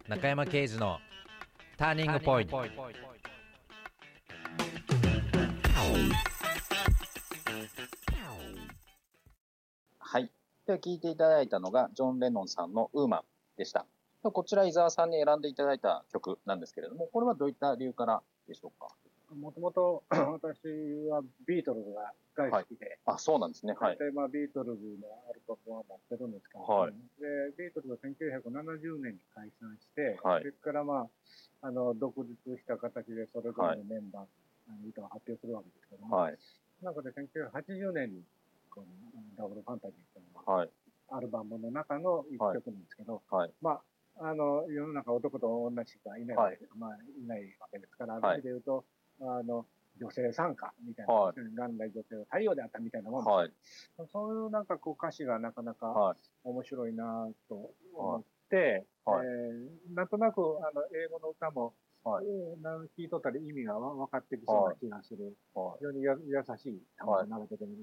中山圭司のターニングポイント。 はい。では聴いていただいたのがジョン・レノンさんのウーマンでした。こちら伊沢さんに選んでいただいた曲なんですけれども、これはどういった理由からでしょうか？ もともと私はビートルズが大好きで、 あ、そうなんですね。はい。 で、ビートルズのアルバムは持ってるんですけど、 はい。 で、ビートルズは1970年に解散して、 はい。 それから独立した形でそれぞれのメンバー、歌を発表するわけですけども、 はい。 中で1980年に、このダブルファンタジーというはい。 アルバムの中の一曲なんですけど、 はい。 世の中男と女しかいないわけです、いないわけですから、ある意味で言うと、女性参加みたいな、元来女性は太陽であったみたいなもんです。そういう歌詞がなかなか面白いなと思って、なんとなく英語の歌も聴いとったり意味が分かってきそうな気がする、非常に優しい単語を並べてみる